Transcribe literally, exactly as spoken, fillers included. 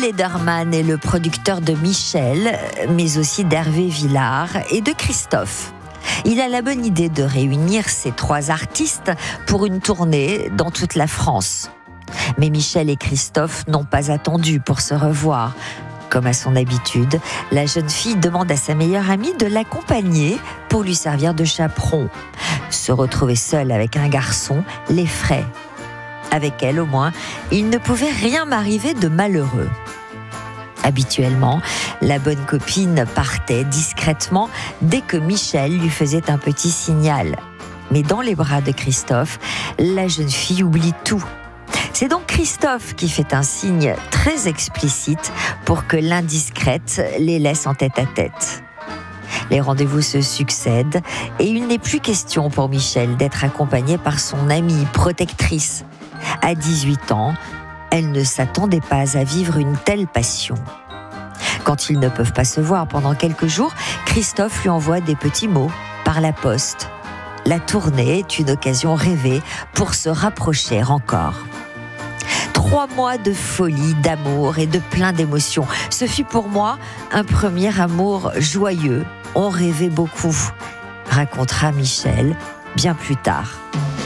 Lederman est le producteur de Michel, mais aussi d'Hervé Villard et de Christophe. Il a la bonne idée de réunir ces trois artistes pour une tournée dans toute la France. Mais Michel et Christophe n'ont pas attendu pour se revoir. Comme à son habitude, la jeune fille demande à sa meilleure amie de l'accompagner pour lui servir de chaperon. Se retrouver seule avec un garçon l'effraie. Avec elle, au moins, il ne pouvait rien m'arriver de malheureux. Habituellement, la bonne copine partait discrètement dès que Michel lui faisait un petit signal. Mais dans les bras de Christophe, la jeune fille oublie tout. C'est donc Christophe qui fait un signe très explicite pour que l'indiscrète les laisse en tête-à-tête. Les rendez-vous se succèdent et il n'est plus question pour Michel d'être accompagnée par son amie protectrice. À dix-huit ans, elle ne s'attendait pas à vivre une telle passion. Quand ils ne peuvent pas se voir pendant quelques jours, Christophe lui envoie des petits mots par la poste. La tournée est une occasion rêvée pour se rapprocher encore. Trois mois de folie, d'amour et de plein d'émotions. Ce fut pour moi un premier amour joyeux. On rêvait beaucoup, racontera Michel bien plus tard.